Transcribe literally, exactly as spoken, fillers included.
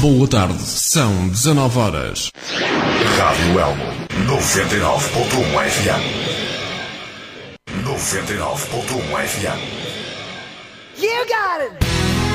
Boa tarde, são dezanove horas. Rádio Elmo, noventa e nove ponto um F M. noventa e nove ponto um F M. You got it!